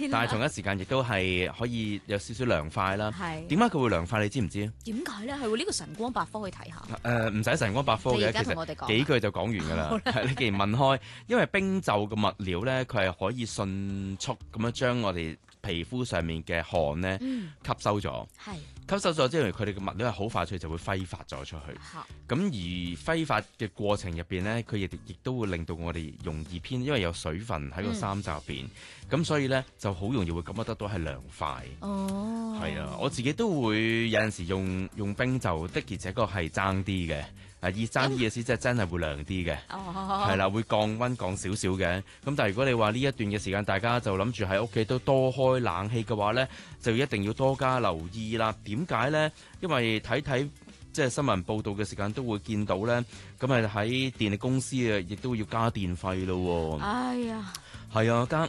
但係同一時間亦都係可以有少少涼快啦。 係點解佢會涼快？你知唔知？ 點解咧？係喎，呢個晨光百科去睇下。 唔使晨光百科嘅， 你而家其實同我哋講幾句就講完㗎啦。你既然問開，因為冰袖嘅物料咧，佢係可以迅速咁樣將我哋皮膚上面嘅汗咧吸收咗。 係吸收咗之後，佢哋嘅物料係好快脆就會揮發咗出去。咁而揮發嘅過程入邊咧，佢亦都會令到我哋容易偏，因為有水分喺個衫袖入邊，咁所以咧就好容易會感覺得到係涼快。 哦， 係啊，我自己都會有陣時用冰袖的，而且確係爭啲嘅。以爭啲嘅意思，即係真係會涼啲嘅，係啦，會降溫降少少嘅。咁但係如果你話呢一段嘅時間，大家就諗住喺屋企都多開冷氣嘅話呢，就一定要多加留意啦。點解呢？因為睇即係新聞報道嘅時間都會見到呢，咁喺電力公司啊，亦都要加電費咯。 哎呀！ 係啊，加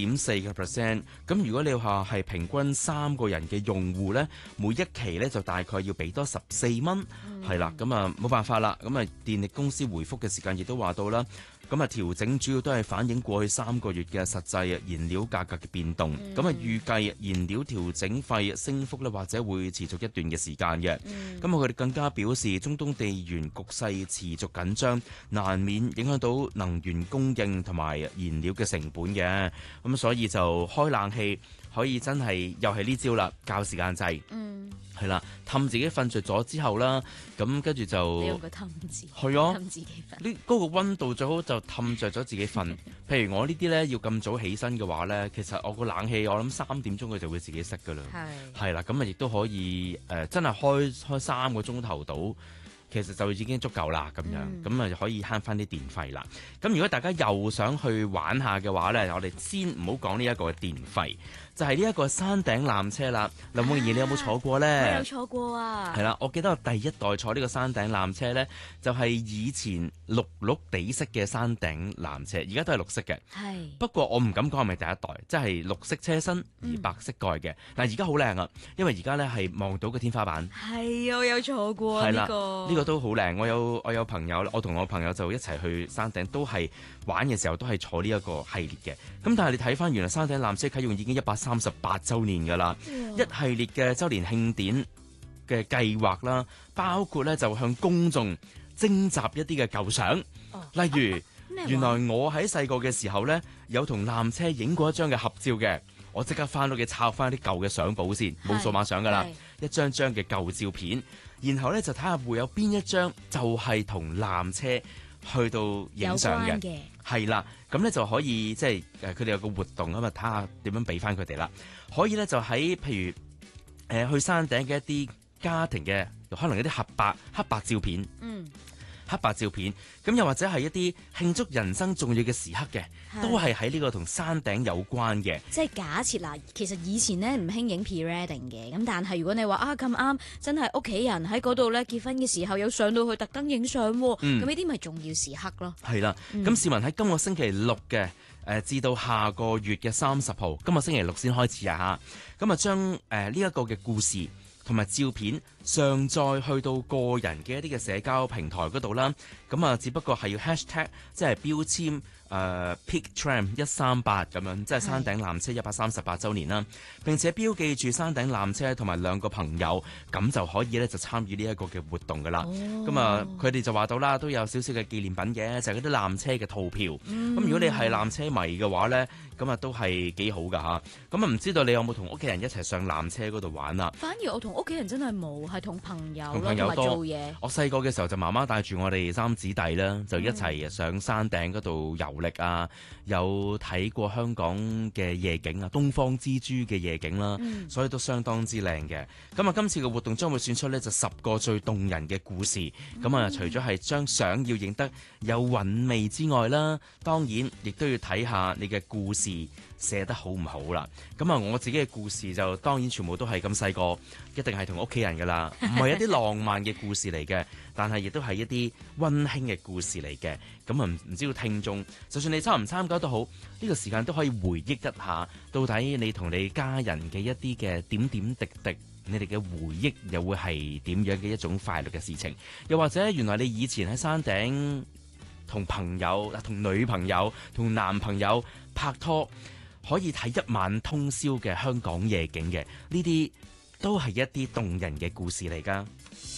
5.4%。咁如果你話係平均3個人嘅用戶呢，每一期呢就大概要俾多14蚊。係啦，咁啊冇辦法啦。咁啊電力公司回覆嘅時間亦都話到啦。咁啊調整主要都係反映過去3個月嘅實際燃料價格嘅變動。咁啊預計燃料調整費升幅呢，或者會持續一段嘅時間嘅。咁佢哋更加表示，中東地緣局勢持續緊張，難免影響到能源供應同埋燃料嘅成本嘅。咁所以就開冷氣可以真係又係呢招啦，校時間制。係啦，氹自己瞓着咗之後啦，咁跟住就你用個氹字， 係啊， 氹自己瞓。 呢嗰個溫度最好就氹着咗自己瞓。譬如我呢啲咧要咁早起身嘅話咧，其實我個冷氣我諗3點鐘佢就會自己熄噶啦。係啦，咁啊亦都可以真係開3個鐘頭到。其實就已經足夠啦，咁樣咁啊就可以慳翻啲電費啦。咁如果大家又想去玩下嘅話咧，我哋先唔好講呢一個嘅電費，就係呢一個山頂纜車啦。林詠儀，你有冇坐過咧？ 我有坐過啊。 係啦，我記得我第一代坐呢個山頂纜車咧，就係以前綠地色嘅山頂纜車，而家都係綠色嘅。 係。 不過我唔敢講係咪第一代，即係綠色車身而白色蓋嘅。但係而家好靚啊，因為而家咧係望到嘅天花板。 係，我有坐過呢個。 呢個都好靚，我有朋友，我同我朋友就一齊去山頂，都係玩嘅時候都係坐呢一個系列嘅。咁但係你睇翻，原來山頂纜車啟用已經138週年㗎啦，一系列嘅週年慶典嘅計劃啦，包括咧就向公眾徵集一啲嘅舊相，例如原來我喺細個嘅時候咧有同纜車影過一張嘅合照嘅。我即刻翻到嘅抄翻啲舊嘅相簿先，冇數碼相噶啦，一張張嘅舊照片，然後咧就睇下會有邊一張就係同纜車去到影相嘅，係啦，咁咧就可以即係佢哋有個活動啊嘛，睇下點樣俾翻佢哋啦。可以咧就喺譬如去山頂嘅一啲家庭嘅，可能一啲黑白照片。黑白照片，咁又或者係一啲慶祝人生重要嘅時刻嘅，都係喺呢個同山頂有關嘅。 即係假設嗱，其實以前咧唔興影 pre-wedding 嘅，咁但係如果你話啊咁啱，真係屋企人喺嗰度咧結婚嘅時候有上到去特登影相，咁呢啲咪重要時刻咯。 係啦，咁市民喺今個星期六嘅至到下個月嘅30號，今個星期六先開始啊嚇，咁啊將呢一個嘅故事同埋照片上載去到個人嘅一啲嘅社交平台嗰度啦，咁啊只不過係要 hashtag 即係標籤Peak Tram 138咁樣，即係山頂纜車138週年啦。並且標記住山頂纜車同埋2個朋友，咁就可以咧就參與呢一個嘅活動噶啦。咁啊佢哋就話到啦，都有少少嘅紀念品嘅，就係嗰啲纜車嘅套票。咁如果你係纜車迷嘅話咧，咁啊都係幾好噶嚇。咁啊唔知道你有冇同屋企人一齊上纜車嗰度玩啊？ 反而我同屋企人真係冇，係同朋友同友多做嘢。 我細個嘅時候就媽媽帶住我哋3姊弟啦，就一齊上山頂嗰度遊歷啊，有睇過香港嘅夜景啊，東方之珠嘅夜景啦，所以都相當之靚嘅。咁啊，今次嘅活動將會選出呢就10個最動人嘅故事。咁啊，除咗係將相要影得有韻味之外啦，當然亦都要睇下你嘅故事寫得好唔好啦。咁啊，我自己嘅故事就當然全部都係咁細個，一定係同屋企人噶啦，唔係一啲浪漫嘅故事嚟嘅，但係亦都係一啲溫馨嘅故事嚟嘅。咁啊，唔知道聽眾，就算你參唔參加都好，呢個時間都可以回憶一下，到底你同你家人嘅一啲嘅點點滴滴，你哋嘅回憶又會係點樣嘅一種快樂嘅事情？又或者原來你以前喺山頂同朋友、同女朋友、同男朋友拍拖， 可以睇一晚通宵嘅香港夜景嘅，呢啲都係一啲動人嘅故事嚟㗎。